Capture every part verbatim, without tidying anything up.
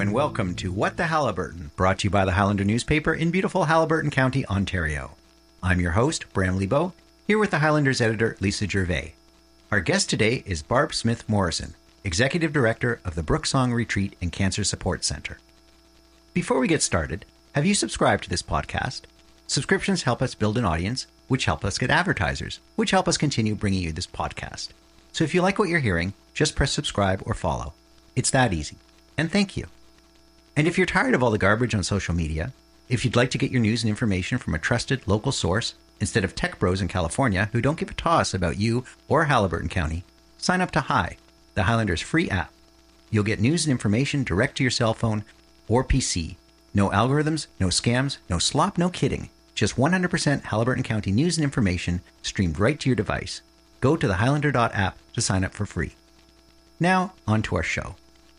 and welcome to What the Haliburton, brought to you by the Highlander newspaper in beautiful Haliburton County, Ontario. I'm your host, Bram Lebo, here with the Highlanders editor, Lisa Gervais. Our guest today is Barb Smith Morrison, Executive Director of the Brooksong Retreat and Cancer Support Center. Before we get started, have you subscribed to this podcast? Subscriptions help us build an audience, which help us get advertisers, which help us continue bringing you this podcast. So if you like what you're hearing, just press subscribe or follow. It's that easy. And thank you. And if you're tired of all the garbage on social media, if you'd like to get your news and information from a trusted local source instead of tech bros in California who don't give a toss about you or Haliburton County, sign up to Hi, the Highlanders free app. You'll get news and information direct to your cell phone or P C. No algorithms, no scams, no slop, no kidding. Just one hundred percent Haliburton County news and information streamed right to your device. Go to the highlander dot app to sign up for free. Now, on to our show.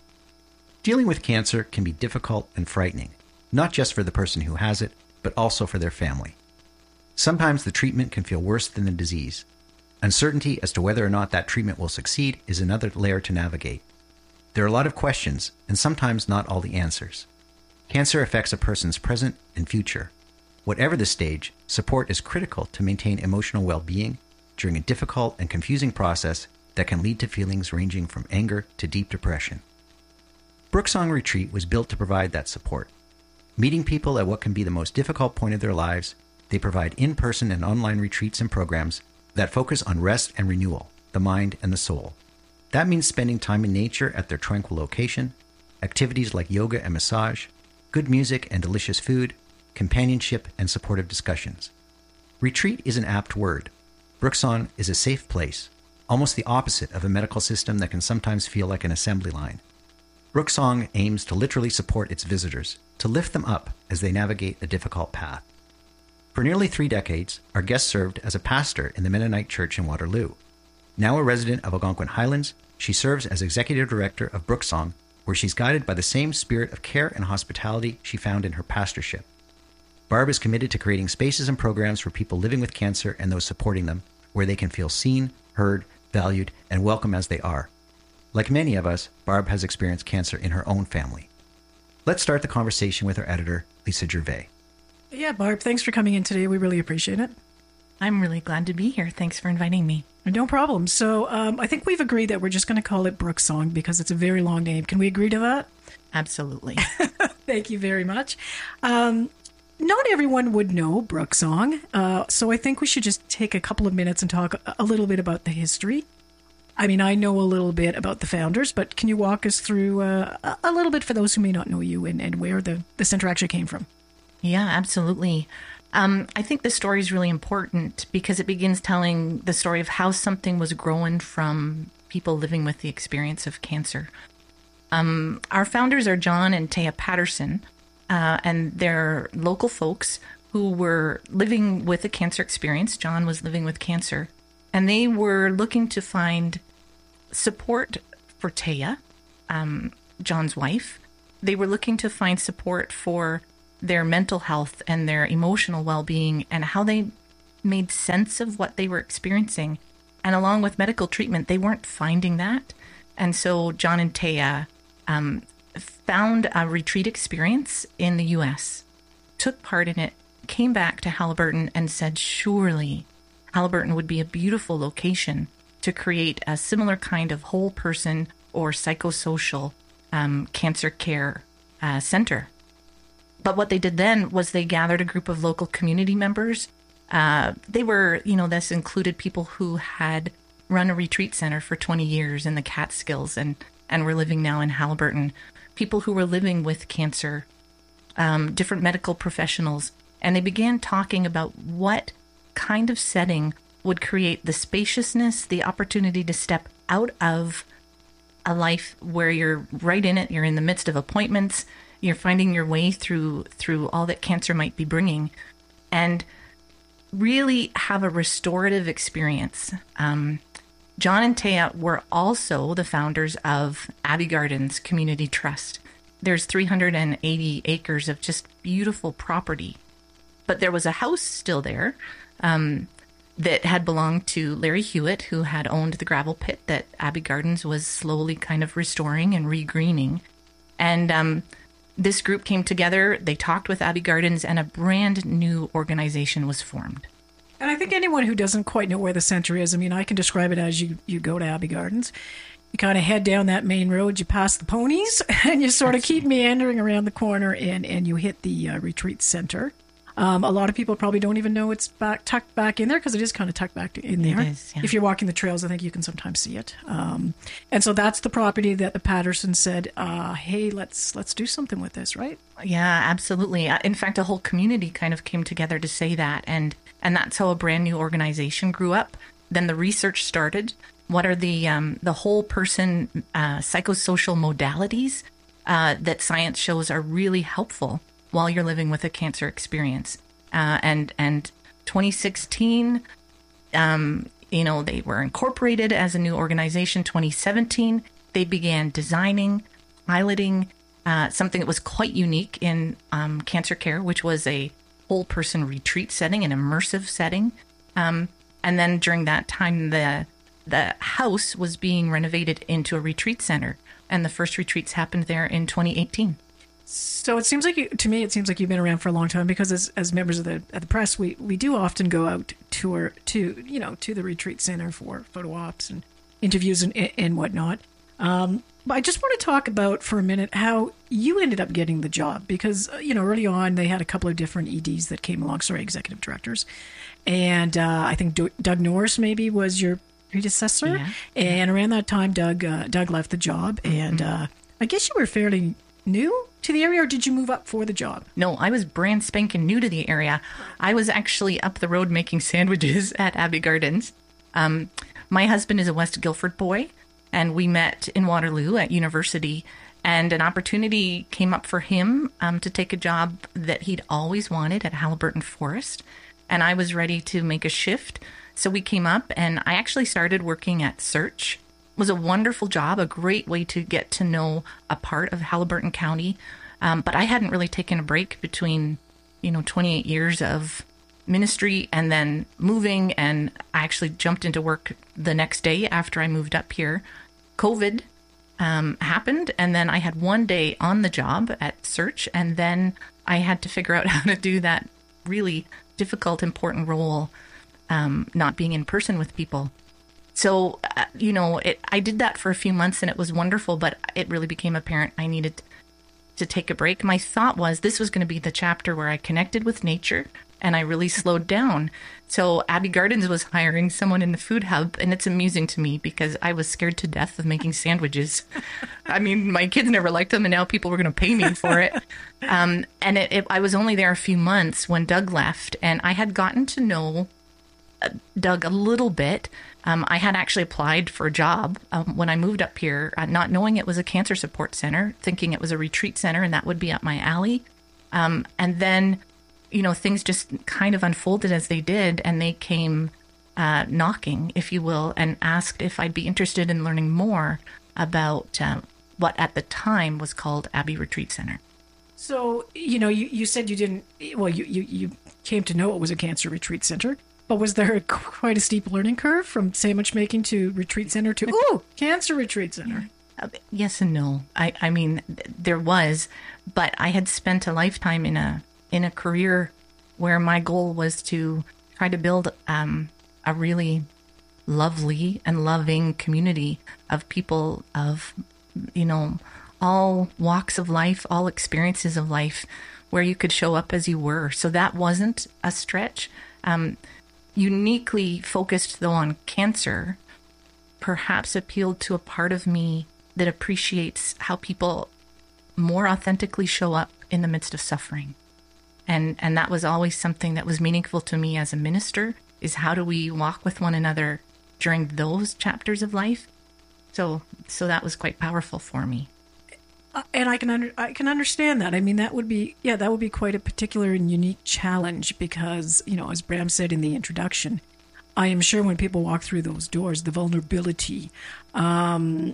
Dealing with cancer can be difficult and frightening, not just for the person who has it, but also for their family. Sometimes the treatment can feel worse than the disease. Uncertainty as to whether or not that treatment will succeed is another layer to navigate. There are a lot of questions, and sometimes not all the answers. Cancer affects a person's present and future. Whatever the stage, support is critical to maintain emotional well-being during a difficult and confusing process that can lead to feelings ranging from anger to deep depression. Brooksong Retreat was built to provide that support. Meeting people at what can be the most difficult point of their lives, they provide in-person and online retreats and programs that focus on rest and renewal, the mind and the soul. That means spending time in nature at their tranquil location, activities like yoga and massage, good music and delicious food, companionship and supportive discussions. Retreat is an apt word. Brooksong is a safe place, almost the opposite of a medical system that can sometimes feel like an assembly line. Brooksong aims to literally support its visitors, to lift them up as they navigate a difficult path. For nearly three decades, our guest served as a pastor in the Mennonite Church in Waterloo. Now a resident of Algonquin Highlands, she serves as Executive Director of Brooksong, where she's guided by the same spirit of care and hospitality she found in her pastorship. Barb is committed to creating spaces and programs for people living with cancer and those supporting them, where they can feel seen, heard, valued, and welcome as they are. Like many of us, Barb has experienced cancer in her own family. Let's start the conversation with our editor, Lisa Gervais. Yeah, Barb, thanks for coming in today. We really appreciate it. I'm really glad to be here. Thanks for inviting me. No problem. So um, I think we've agreed that we're just going to call it Brooksong because it's a very long name. Can we agree to that? Absolutely. Thank you very much. Um, not everyone would know Brooksong, uh, so I think we should just take a couple of minutes and talk a little bit about the history. I mean, I know a little bit about the founders, but can you walk us through uh, a little bit for those who may not know you and, and where the, the center actually came from? Yeah, absolutely. Um, I think the story is really important because it begins telling the story of how something was grown from people living with the experience of cancer. Um, our founders are John and Taya Patterson, uh, and they're local folks who were living with a cancer experience. John was living with cancer, and they were looking to find support for Taya, um, John's wife. They were looking to find support for their mental health and their emotional well-being and how they made sense of what they were experiencing. And along with medical treatment, they weren't finding that. And so John and Taya um, found a retreat experience in the U S, took part in it, came back to Haliburton and said, surely Haliburton would be a beautiful location to create a similar kind of whole person or psychosocial um, cancer care uh, center. But what they did then was they gathered a group of local community members. Uh, they were, you know, this included people who had run a retreat center for twenty years in the Catskills and, and were living now in Haliburton. People who were living with cancer, um, different medical professionals. And they began talking about what kind of setting would create the spaciousness, the opportunity to step out of a life where you're right in it, you're in the midst of appointments, you're finding your way through through all that cancer might be bringing, and really have a restorative experience. Um, John and Taya were also the founders of Abbey Gardens Community Trust. There's three hundred eighty acres of just beautiful property, but there was a house still there um, that had belonged to Larry Hewitt, who had owned the gravel pit that Abbey Gardens was slowly kind of restoring and regreening. And um, this group came together, they talked with Abbey Gardens, and a brand new organization was formed. And I think anyone who doesn't quite know where the center is, I mean, I can describe it as you, you go to Abbey Gardens, you kind of head down that main road, you pass the ponies, and you sort of keep meandering around the corner, and, and you hit the uh, retreat center. Um, a lot of people probably don't even know it's back tucked back in there because it is kind of tucked back in there. It is, yeah. If you're walking the trails, I think you can sometimes see it. Um, and so that's the property that the Pattersons said, uh, "Hey, let's let's do something with this, right?" Yeah, absolutely. In fact, a whole community kind of came together to say that, and and that's how a brand new organization grew up. Then the research started. What are the um, the whole person uh, psychosocial modalities uh, that science shows are really helpful while you're living with a cancer experience? Uh, and and twenty sixteen, um, you know, they were incorporated as a new organization. twenty seventeen, they began designing, piloting uh, something that was quite unique in um, cancer care, which was a whole person retreat setting, an immersive setting. Um, and then during that time, the the house was being renovated into a retreat center, and the first retreats happened there in twenty eighteen. So it seems like, you, to me, it seems like you've been around for a long time, because as, as members of the of the press, we, we do often go out tour to you know to the retreat center for photo ops and interviews and and whatnot. Um, but I just want to talk about for a minute how you ended up getting the job, because you know early on they had a couple of different E Ds that came along, sorry, executive directors, and uh, I think D- Doug Norris maybe was your predecessor, yeah. and around that time Doug uh, Doug left the job, and Mm-hmm. uh, I guess you were fairly new to the area, or did you move up for the job? No, I was brand spanking new to the area. I was actually up the road making sandwiches at Abbey Gardens. Um, my husband is a West Guildford boy, and we met in Waterloo at university, and an opportunity came up for him um, to take a job that he'd always wanted at Halliburton Forest, and I was ready to make a shift. So we came up, and I actually started working at Search. It was a wonderful job, a great way to get to know a part of Halliburton County. Um, but I hadn't really taken a break between, you know, twenty-eight years of ministry and then moving. And I actually jumped into work the next day after I moved up here. COVID um, happened. And then I had one day on the job at Search. And then I had to figure out how to do that really difficult, important role, um, not being in person with people. So, uh, you know, it, I did that for a few months and it was wonderful, but it really became apparent I needed to take a break. My thought was this was going to be the chapter where I connected with nature and I really slowed down. So Abbey Gardens was hiring someone in the food hub, and it's amusing to me because I was scared to death of making sandwiches. I mean, my kids never liked them, and now people were going to pay me for it. Um, and it, it, I was only there a few months when Doug left, and I had gotten to know Doug a little bit. Um, I had actually applied for a job um, when I moved up here, uh, not knowing it was a cancer support center, thinking it was a retreat center and that would be up my alley. Um, and then, you know, things just kind of unfolded as they did, and they came uh, knocking, if you will, and asked if I'd be interested in learning more about uh, what at the time was called Abbey Retreat Center. So, you know, you, you said you didn't, well, you, you, you came to know it was a cancer retreat center. But was there a, quite a steep learning curve from sandwich making to retreat center to, ooh, cancer retreat center? Uh, yes and no. I, I mean, th- there was, but I had spent a lifetime in a in a career where my goal was to try to build um, a really lovely and loving community of people of, you know, all walks of life, all experiences of life, where you could show up as you were. So that wasn't a stretch. Um, uniquely focused, though, on cancer, perhaps appealed to a part of me that appreciates how people more authentically show up in the midst of suffering. And and that was always something that was meaningful to me as a minister, is how do we walk with one another during those chapters of life? So so that was quite powerful for me. Uh, and I can under, I can understand that. I mean, that would be, yeah, that would be quite a particular and unique challenge because, you know, as Bram said in the introduction, I am sure when people walk through those doors, the vulnerability um,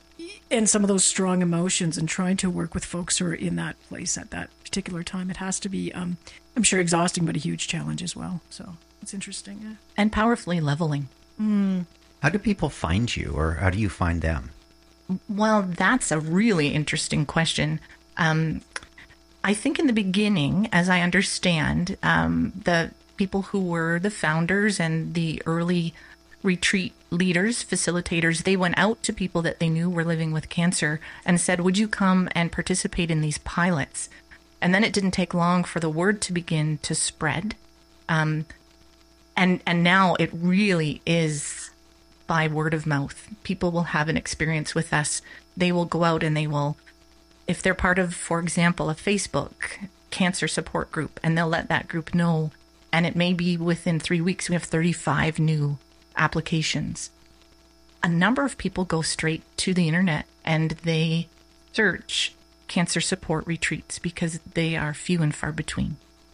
and some of those strong emotions and trying to work with folks who are in that place at that particular time, it has to be, um, I'm sure, exhausting, but a huge challenge as well. So it's interesting. Yeah. And powerfully leveling. Mm. How do people find you, or how do you find them? Well, that's a really interesting question. Um, I think in the beginning, as I understand, um, the people who were the founders and the early retreat leaders, facilitators, they went out to people that they knew were living with cancer and said, would you come and participate in these pilots? And then it didn't take long for the word to begin to spread. Um, and, and now it really is by word of mouth. People will have an experience with us. They will go out and they will, if they're part of, for example, a Facebook cancer support group, and they'll let that group know. And it may be within three weeks, we have thirty-five new applications. A number of people go straight to the internet and they search cancer support retreats because they are few and far between.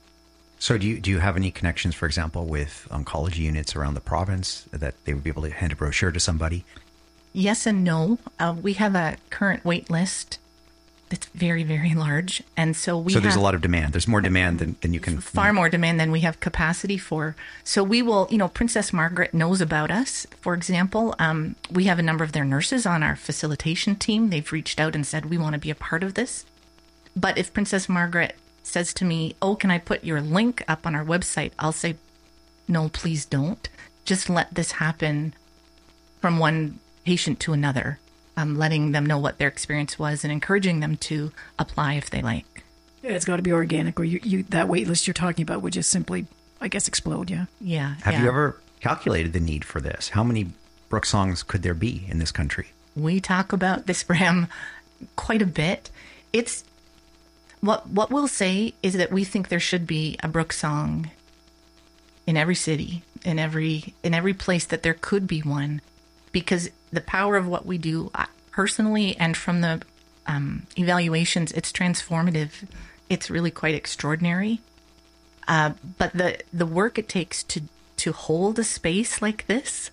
So do you do you have any connections, for example, with oncology units around the province that they would be able to hand a brochure to somebody? Yes and no. Uh, we have a current wait list that's very, very large. And so we So there's have, a lot of demand. There's more demand than, than you can... Far more demand than we have capacity for. So we will, you know, Princess Margaret knows about us, for example. Um, we have a number of their nurses on our facilitation team. They've reached out and said, we want to be a part of this. But if Princess Margaret says to me, oh, can I put your link up on our website? I'll say, no, please don't. Just let this happen from one patient to another. Um, letting them know what their experience was and encouraging them to apply if they like. Yeah, it's got to be organic, or you, you that wait list you're talking about would just simply, I guess, explode. Yeah. Yeah. Have yeah. you ever calculated the need for this? How many Brooke songs could there be in this country? We talk about this, Bram, quite a bit. It's what what we'll say is that we think there should be a Brooke song in every city, in every in every place that there could be one, because the power of what we do personally and from the um, evaluations, it's transformative. It's really quite extraordinary. Uh, but the, the work it takes to, to hold a space like this,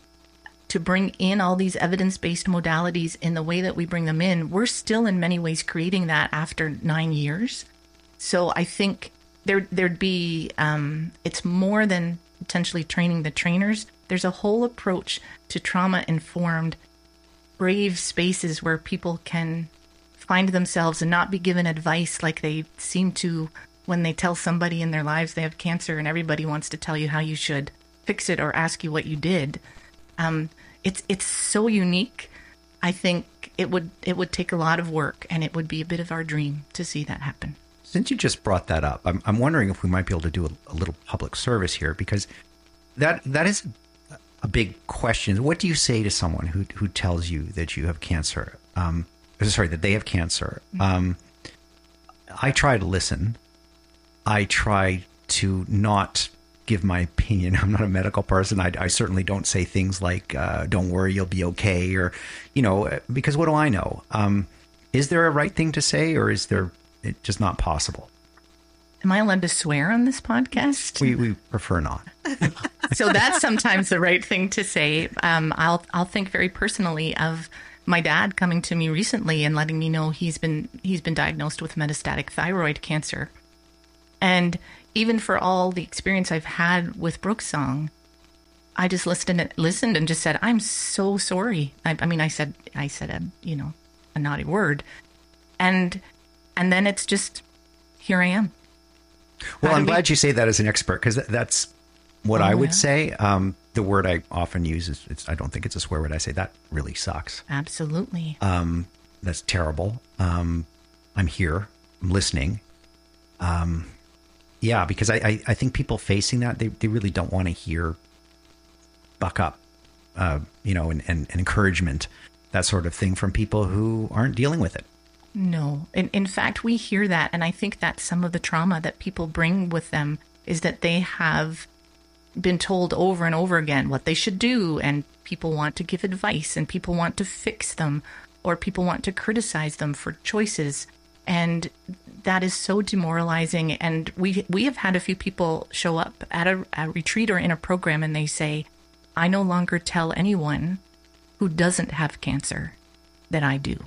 to bring in all these evidence-based modalities in the way that we bring them in, we're still in many ways creating that after nine years. So I think there, there'd be, um, it's more than potentially training the trainers. There's a whole approach to trauma-informed, brave spaces where people can find themselves and not be given advice like they seem to when they tell somebody in their lives they have cancer and everybody wants to tell you how you should fix it or ask you what you did. Um, it's it's so unique. I think it would it would take a lot of work, and it would be a bit of our dream to see that happen. Since you just brought that up, I'm, I'm wondering if we might be able to do a, a little public service here, because that that is a big question. What do you say to someone who who tells you that you have cancer? Um, sorry, that they have cancer. Um, I try to listen. I try to not give my opinion. I'm not a medical person. I, I certainly don't say things like, uh, don't worry, you'll be okay. Or, you know, because what do I know? Um, is there a right thing to say, or is there it just not possible? Am I allowed to swear on this podcast? We we prefer not. So that's sometimes the right thing to say. Um, I'll I'll think very personally of my dad coming to me recently and letting me know he's been he's been diagnosed with metastatic thyroid cancer. And even for all the experience I've had with Brooke Song, I just listened and listened and just said, "I'm so sorry." I, I mean, I said I said a you know a naughty word, and and then it's just here I am. Well, How I'm do we- glad you say that as an expert, because that's what Oh, I would yeah. say. Um, the word I often use is, it's, I don't think it's a swear word. I say that really sucks. Absolutely. Um, that's terrible. Um, I'm here. I'm listening. Um, yeah, because I, I, I think people facing that, they, they really don't want to hear buck up, uh, you know, and, and, and encouragement, that sort of thing from people who aren't dealing with it. No. In, in fact, we hear that, and I think that's some of the trauma that people bring with them is that they have been told over and over again what they should do, and people want to give advice, and people want to fix them, or people want to criticize them for choices. And that is so demoralizing. And we we have had a few people show up at a, a retreat or in a program, and they say, I no longer tell anyone who doesn't have cancer that I do.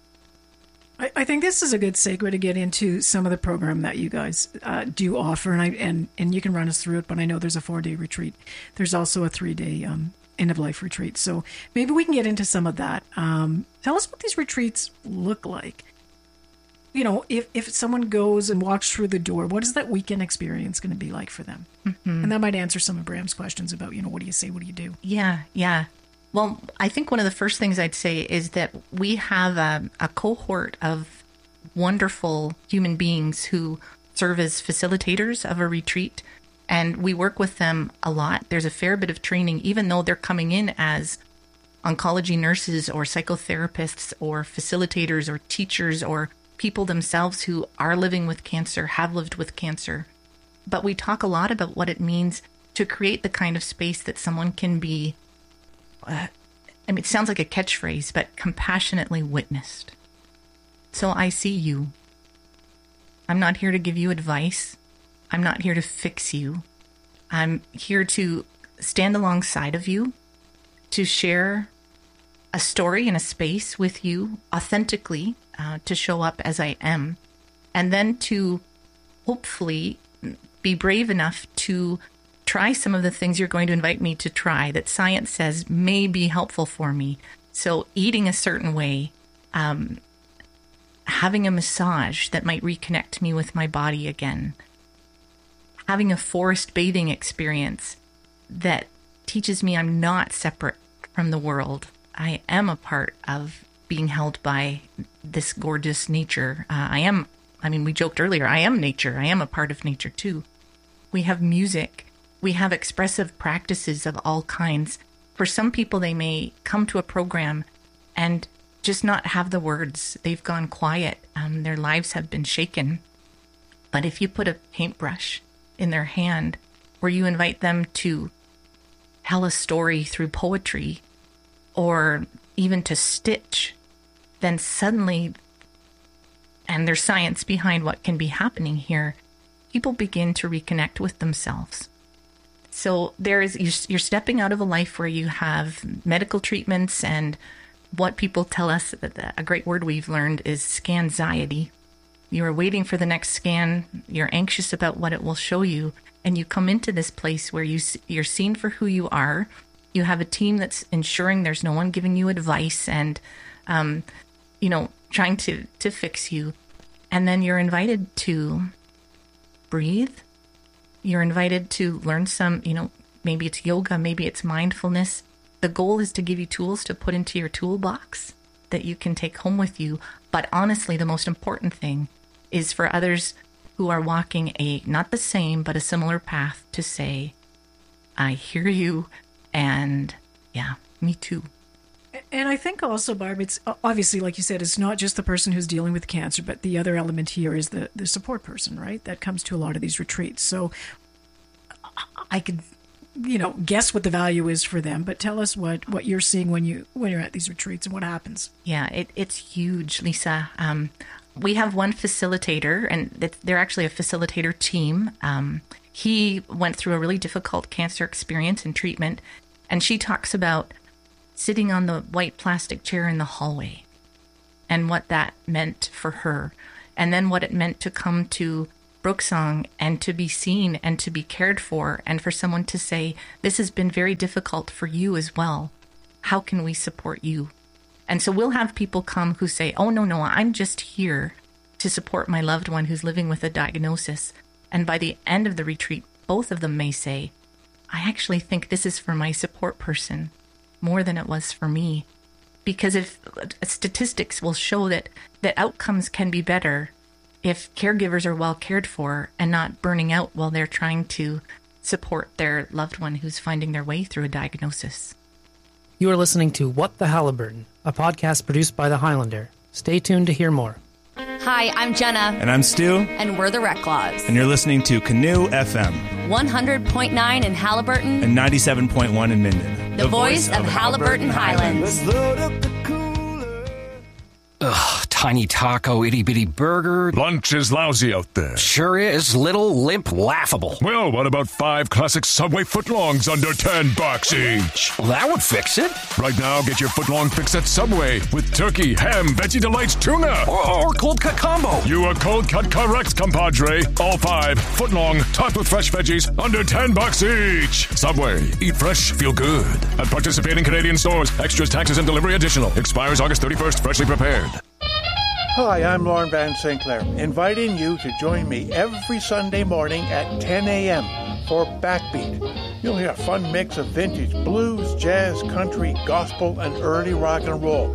I, I think this is a good segue to get into some of the program that you guys uh, do offer, and I and and you can run us through it. But I know there's a four day retreat. There's also a three day um, end-of-life retreats. So maybe we can get into some of that. Um, tell us what these retreats look like. You know, if, if someone goes and walks through the door, what is that weekend experience going to be like for them? Mm-hmm. And that might answer some of Bram's questions about, you know, what do you say, what do you do? Yeah, yeah. Well, I think one of the first things I'd say is that we have a, a cohort of wonderful human beings who serve as facilitators of a retreat, and we work with them a lot. There's a fair bit of training, even though they're coming in as oncology nurses or psychotherapists or facilitators or teachers or people themselves who are living with cancer, have lived with cancer. But we talk a lot about what it means to create the kind of space that someone can be, uh, I mean, it sounds like a catchphrase, but compassionately witnessed. So I see you. I'm not here to give you advice. I'm not here to fix you. I'm here to stand alongside of you, to share a story in a space with you authentically, uh, to show up as I am, and then to hopefully be brave enough to try some of the things you're going to invite me to try that science says may be helpful for me. So eating a certain way, um, having a massage that might reconnect me with my body again, having a forest bathing experience that teaches me I'm not separate from the world. I am a part of being held by this gorgeous nature. Uh, I am, I mean, we joked earlier, I am nature. I am a part of nature too. We have music. We have expressive practices of all kinds. For some people, they may come to a program and just not have the words. They've gone quiet. Um, their lives have been shaken. But if you put a paintbrush in their hand where you invite them to tell a story through poetry or even to stitch, then suddenly, and there's science behind what can be happening here, people begin to reconnect with themselves. So there is, you're stepping out of a life where you have medical treatments, and what people tell us, a great word we've learned is scanxiety. You are waiting for the next scan. You're anxious about what it will show you. And you come into this place where you, you're seen for who you are. You have a team that's ensuring there's no one giving you advice and, um, you know, trying to, to fix you. And then you're invited to breathe. You're invited to learn some, you know, maybe it's yoga, maybe it's mindfulness. The goal is to give you tools to put into your toolbox that you can take home with you. But honestly, the most important thing is for others who are walking a, not the same, but a similar path to say, I hear you, and yeah, me too. And I think also, Barb, it's obviously, like you said, it's not just the person who's dealing with cancer, but the other element here is the, the support person, right? That comes to a lot of these retreats. So I could, you know, guess what the value is for them, but tell us what, what you're seeing when, you, when you're at these retreats and what happens. Yeah, it, it's huge, Lisa. Um, we have one facilitator, and they're actually a facilitator team. Um, he went through a really difficult cancer experience and treatment, and she talks about sitting on the white plastic chair in the hallway and what that meant for her, and then what it meant to come to Brooksong and to be seen and to be cared for, and for someone to say, this has been very difficult for you as well. How can we support you? And so we'll have people come who say, oh, no, no, I'm just here to support my loved one who's living with a diagnosis. And by the end of the retreat, both of them may say, I actually think this is for my support person more than it was for me. Because if statistics will show that, that outcomes can be better if caregivers are well cared for and not burning out while they're trying to support their loved one who's finding their way through a diagnosis. You are listening to What the Halliburton, a podcast produced by The Highlander. Stay tuned to hear more. Hi, I'm Jenna. And I'm Stu. And we're the Reclaws. And you're listening to Canoe F M. one hundred point nine in Halliburton. And ninety-seven point one in Minden. The, the voice, voice of, of Halliburton, Halliburton Highlands. Highlands. Ugh, tiny taco, itty-bitty burger. Lunch is lousy out there. Sure is. Little, limp, laughable. Well, what about five classic Subway footlongs under ten bucks each? Well, that would fix it. Right now, get your footlong fix at Subway with turkey, ham, Veggie Delights, tuna. Or, or cold cut combo. You are cold cut correct, compadre. All five footlong, topped with fresh veggies, under ten bucks each. Subway. Eat fresh, feel good. At participating Canadian stores. Extras, taxes, and delivery additional. Expires August thirty-first. Freshly prepared. Hi, I'm Lauren Van Sinclair, inviting you to join me every Sunday morning at ten a.m. for Backbeat. You'll hear a fun mix of vintage blues, jazz, country, gospel, and early rock and roll.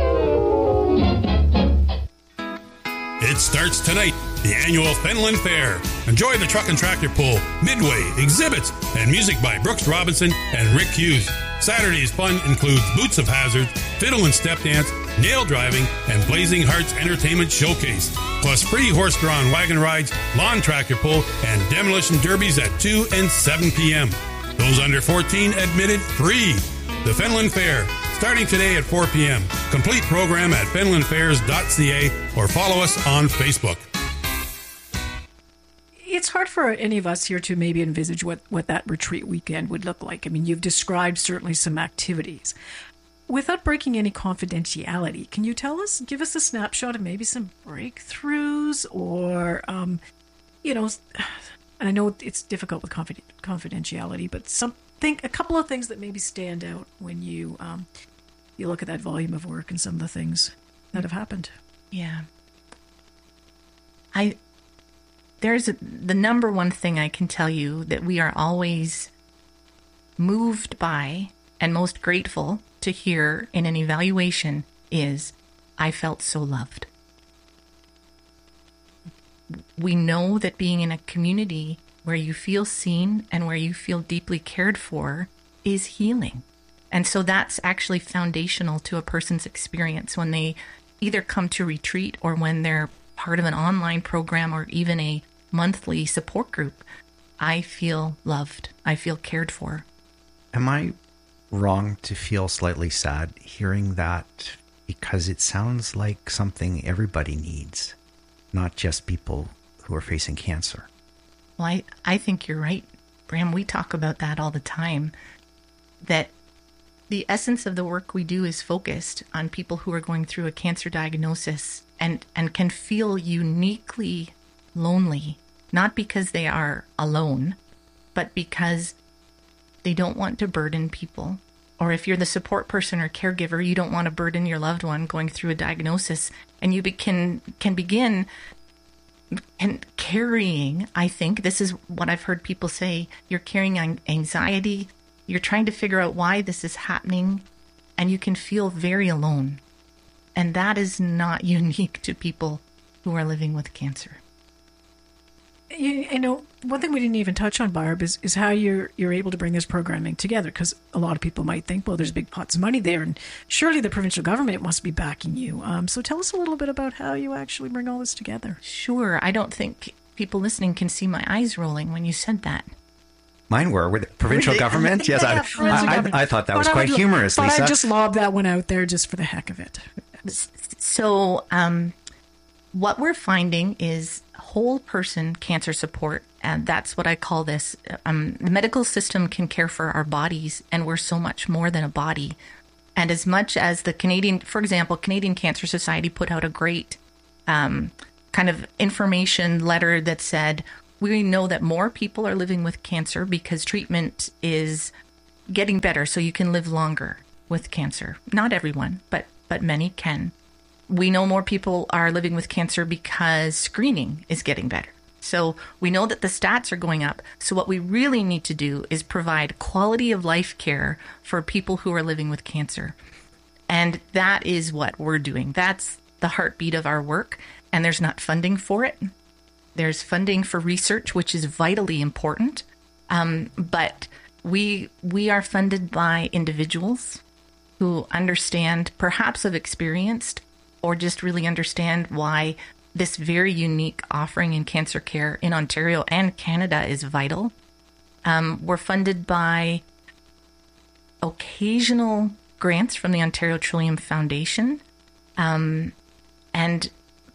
It starts tonight, the annual Fenland Fair. Enjoy the truck and tractor pull, midway, exhibits, and music by Brooks Robinson and Rick Hughes. Saturday's fun includes Boots of Hazard, Fiddle and Step Dance, Nail Driving, and Blazing Hearts Entertainment Showcase. Plus free horse-drawn wagon rides, lawn tractor pull, and demolition derbies at two and seven p.m. Those under fourteen admitted free. The Fenland Fair, starting today at four p.m. Complete program at fenland fairs dot c a or follow us on Facebook. It's hard for any of us here to maybe envisage what, what that retreat weekend would look like. I mean, you've described certainly some activities. Without breaking any confidentiality, can you tell us, give us a snapshot of maybe some breakthroughs or, um, you know, and I know it's difficult with confid- confidentiality, but something, a couple of things that maybe stand out when you um, you look at that volume of work and some of the things that have happened. Yeah. I, there's a, the number one thing I can tell you that we are always moved by and most grateful to hear in an evaluation is, I felt so loved. We know that being in a community where you feel seen and where you feel deeply cared for is healing. And so that's actually foundational to a person's experience when they either come to retreat or when they're part of an online program or even a monthly support group. I feel loved. I feel cared for. Am I wrong to feel slightly sad hearing that? Because it sounds like something everybody needs, not just people who are facing cancer. Well, I, I think you're right, Bram. We talk about that all the time, that the essence of the work we do is focused on people who are going through a cancer diagnosis and, and can feel uniquely lonely, not because they are alone, but because they don't want to burden people. Or if you're the support person or caregiver, you don't want to burden your loved one going through a diagnosis. And you be, can, can begin and carrying, I think, this is what I've heard people say, you're carrying anxiety, you're trying to figure out why this is happening, and you can feel very alone. And that is not unique to people who are living with cancer. You, you know, one thing we didn't even touch on, Barb, is, is how you're you're able to bring this programming together, because a lot of people might think, well, there's big pots of money there, and surely the provincial government must be backing you. Um, so tell us a little bit about how you actually bring all this together. Sure. I don't think people listening can see my eyes rolling when you said that. Mine were with the provincial Really? government. Yes, Yeah, I, provincial I, government. I, I thought that But was I quite would- humorous, but Lisa. I just lobbed that one out there just for the heck of it. So um, what we're finding is whole person cancer support, and that's what I call this. Um, the medical system can care for our bodies, and we're so much more than a body. And as much as the Canadian, for example, Canadian Cancer Society put out a great um, kind of information letter that said, we know that more people are living with cancer because treatment is getting better, so you can live longer with cancer. Not everyone, but but many can. We know more people are living with cancer because screening is getting better. So we know that the stats are going up. So what we really need to do is provide quality of life care for people who are living with cancer. And that is what we're doing. That's the heartbeat of our work. And there's not funding for it. There's funding for research, which is vitally important. Um, but we we are funded by individuals who understand, perhaps have experienced, or just really understand why this very unique offering in cancer care in Ontario and Canada is vital. Um, we're funded by occasional grants from the Ontario Trillium Foundation. Um, and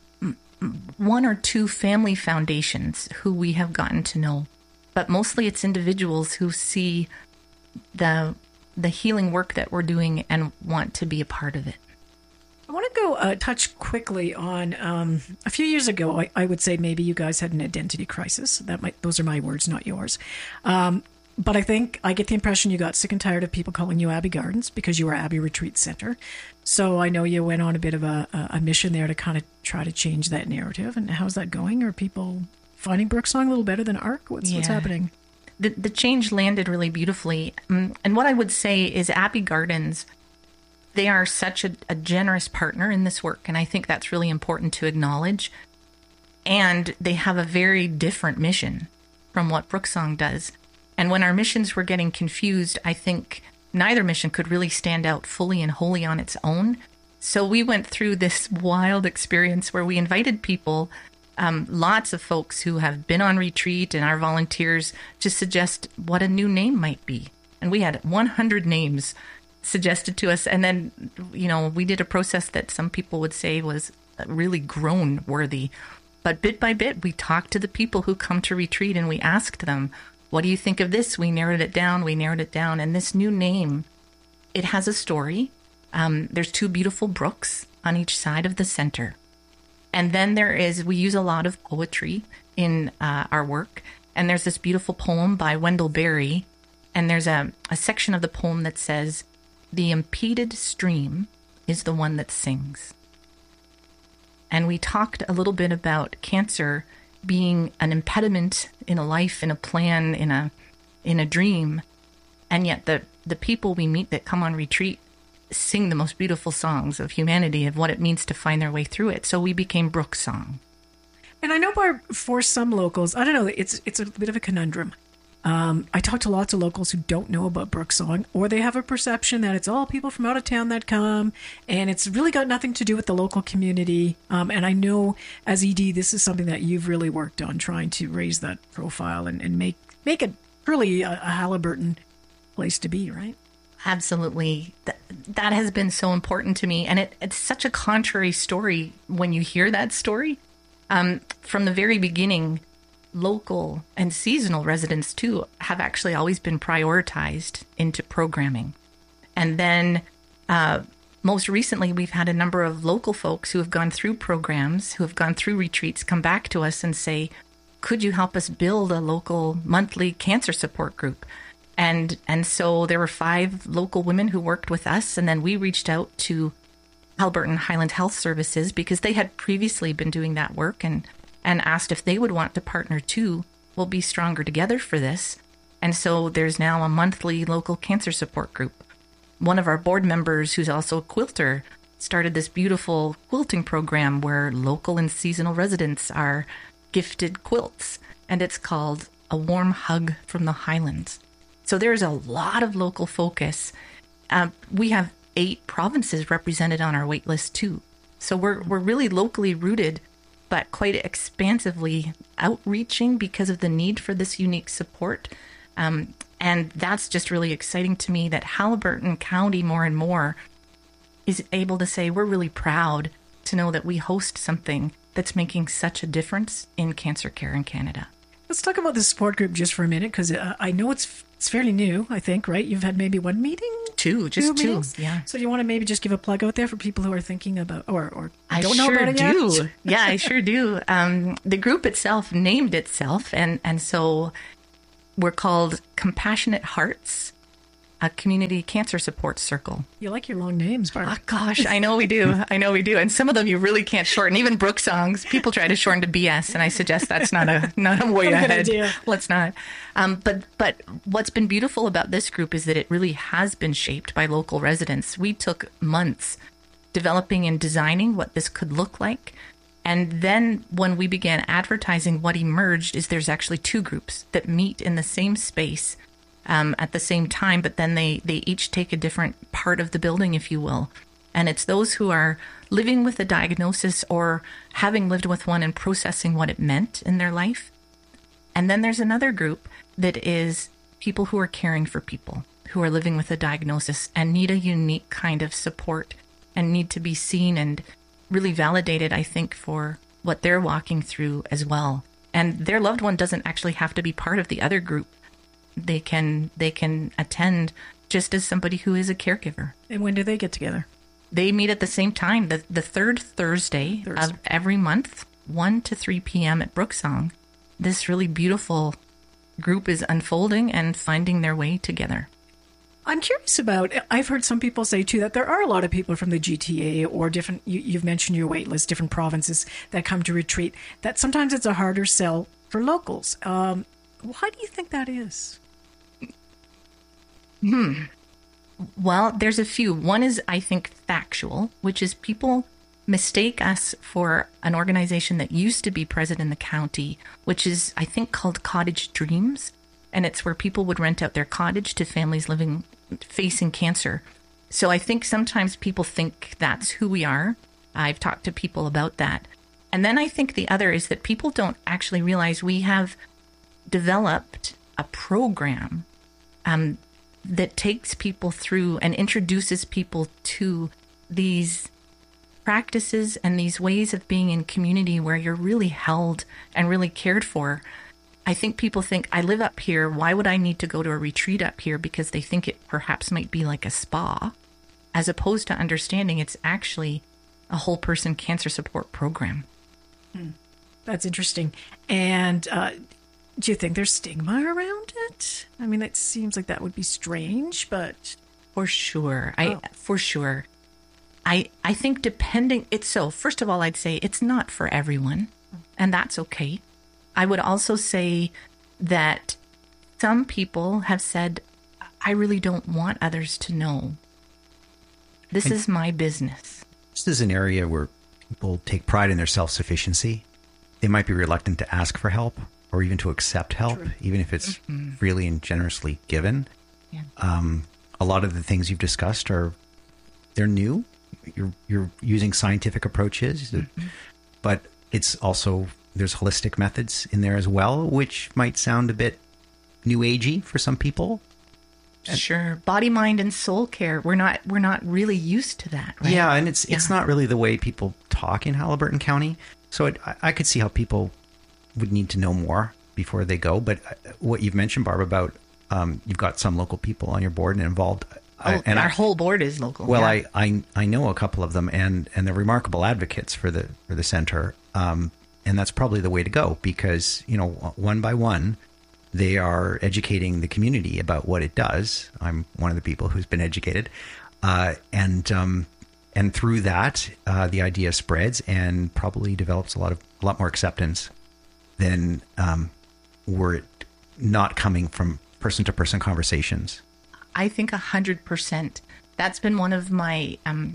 one or two family foundations who we have gotten to know, but mostly it's individuals who see the the healing work that we're doing and want to be a part of it. I want to go uh, touch quickly on um, a few years ago. I, I would say maybe you guys had an identity crisis. That might those are my words, not yours. Um, but I think I get the impression you got sick and tired of people calling you Abbey Gardens because you were Abbey Retreat Center. So I know you went on a bit of a, a mission there to kind of try to change that narrative. And how's that going? Are people finding Brooksong a little better than Ark? What's Yeah. what's happening? The, the change landed really beautifully. Um, and what I would say is Abbey Gardens, they are such a, a generous partner in this work. And I think that's really important to acknowledge. And they have a very different mission from what Brooksong does. And when our missions were getting confused, I think neither mission could really stand out fully and wholly on its own. So we went through this wild experience where we invited people, um, lots of folks who have been on retreat and our volunteers, to suggest what a new name might be. And we had one hundred names suggested to us. And then, you know, we did a process that some people would say was really groan worthy. But bit by bit, we talked to the people who come to retreat and we asked them, what do you think of this? We narrowed it down. We narrowed it down. And this new name, it has a story. Um, there's two beautiful brooks on each side of the center. And then there is, we use a lot of poetry in uh, our work. And there's this beautiful poem by Wendell Berry. And there's a, a section of the poem that says, the impeded stream is the one that sings. And we talked a little bit about cancer being an impediment in a life, in a plan, in a in a dream. And yet the, the people we meet that come on retreat sing the most beautiful songs of humanity, of what it means to find their way through it. So we became Brooksong. And I know, Barb, for some locals, I don't know, it's it's a bit of a conundrum. Um, I talk to lots of locals who don't know about Brooksong, or they have a perception that it's all people from out of town that come, and it's really got nothing to do with the local community. Um, and I know, as E D, this is something that you've really worked on, trying to raise that profile and, and make make it really a, a Haliburton place to be, right? Absolutely. That, that has been so important to me. And it, it's such a contrary story when you hear that story. Um, from the very beginning, local and seasonal residents, too, have actually always been prioritized into programming. And then uh, most recently, we've had a number of local folks who have gone through programs, who have gone through retreats, come back to us and say, could you help us build a local monthly cancer support group? And and so there were five local women who worked with us, and then we reached out to Haliburton Highland Health Services because they had previously been doing that work, and and asked if they would want to partner too. We'll be stronger together for this. And so there's now a monthly local cancer support group. One of our board members, who's also a quilter, started this beautiful quilting program where local and seasonal residents are gifted quilts, and it's called A Warm Hug from the Highlands. So there's a lot of local focus. Uh, we have eight provinces represented on our wait list too. So we're we're really locally rooted, but quite expansively outreaching because of the need for this unique support. Um, and that's just really exciting to me that Haliburton County more and more is able to say we're really proud to know that we host something that's making such a difference in cancer care in Canada. Let's talk about the support group just for a minute, because uh, I know it's it's fairly new, I think, right? You've had maybe one meeting? Two, just two, meetings? yeah. So do you want to maybe just give a plug out there for people who are thinking about, or, or I don't know sure about it do. yet? Yeah, I sure do. Um, the group itself named itself, and, and so we're called Compassionate Hearts, a community cancer support circle. You like your long names, Barb. Oh, gosh, I know we do. I know we do. And some of them you really can't shorten. Even Brooksongs, people try to shorten to B S, and I suggest that's not a not a way Not a good ahead. idea. Let's not. Um, but but what's been beautiful about this group is that it really has been shaped by local residents. We took months developing and designing what this could look like. And then when we began advertising, what emerged is there's actually two groups that meet in the same space Um, at the same time, but then they, they each take a different part of the building, if you will. And it's those who are living with a diagnosis or having lived with one and processing what it meant in their life. And then there's another group that is people who are caring for people who are living with a diagnosis and need a unique kind of support and need to be seen and really validated, I think, for what they're walking through as well. And their loved one doesn't actually have to be part of the other group. They can they can attend just as somebody who is a caregiver. And when do they get together? They meet at the same time, the, the third Thursday, Thursday of every month, one to three p.m. at Brooksong. This really beautiful group is unfolding and finding their way together. I'm curious about, I've heard some people say too that there are a lot of people from the G T A or different, you, you've mentioned your wait list, different provinces that come to retreat, that sometimes it's a harder sell for locals. Um, why do you think that is? Hmm. Well, there's a few. One is, I think, factual, which is people mistake us for an organization that used to be present in the county, which is, I think, called Cottage Dreams. And it's where people would rent out their cottage to families living, facing cancer. So I think sometimes people think that's who we are. I've talked to people about that. And then I think the other is that people don't actually realize we have developed a program um, that takes people through and introduces people to these practices and these ways of being in community where you're really held and really cared for. I think people think, I live up here, why would I need to go to a retreat up here? Because they think it perhaps might be like a spa, as opposed to understanding it's actually a whole person cancer support program. Hmm. That's interesting. And uh, do you think there's stigma around it? I mean, it seems like that would be strange, but... For sure. I Oh. For sure. I I think depending, it's so, first of all, I'd say it's not for everyone, and that's okay. I would also say that some people have said, I really don't want others to know. This And- is my business. This is an area where people take pride in their self-sufficiency. They might be reluctant to ask for help or even to accept help, True. even if it's Mhm. freely and generously given. Yeah. Um, a lot of the things you've discussed are, they're new. You're, you're using scientific approaches, Mm-hmm. but it's also, there's holistic methods in there as well, which might sound a bit new agey for some people. Sure. Body, mind, and soul care. We're not we're not really used to that, right? Yeah, and it's it's Yeah. not really the way people talk in Haliburton County. So it, I, I could see how people would need to know more before they go. But what you've mentioned, Barb, about um, you've got some local people on your board and involved. I- Oh, and our I, whole board is local. well, yeah. I, I I know a couple of them, and and they're remarkable advocates for the for the center. Um, and that's probably the way to go because you know one by one, they are educating the community about what it does. I'm one of the people who's been educated, uh, and um, and through that, uh, the idea spreads and probably develops a lot of a lot more acceptance than um, were it not coming from person to person conversations. I think a hundred percent. That's been one of my um,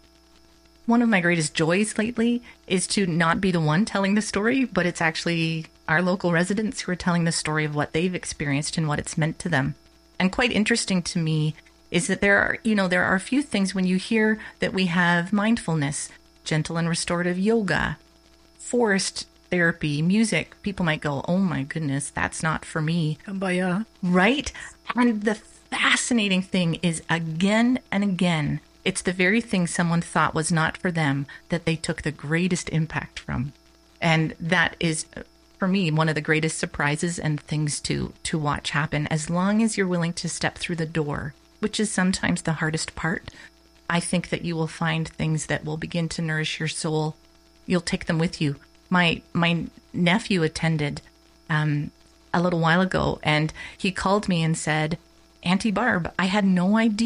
one of my greatest joys lately is to not be the one telling the story, but it's actually our local residents who are telling the story of what they've experienced and what it's meant to them. And quite interesting to me is that there are, you know, there are a few things when you hear that we have mindfulness, gentle and restorative yoga, forest therapy, music. People might go, "Oh my goodness, that's not for me." Kumbaya. Right? And the fascinating thing is again and again, it's the very thing someone thought was not for them that they took the greatest impact from. And that is, for me, one of the greatest surprises and things to, to watch happen. As long as you're willing to step through the door, which is sometimes the hardest part, I think that you will find things that will begin to nourish your soul. You'll take them with you. My my nephew attended um, a little while ago, and he called me and said, "Auntie Barb, I had no idea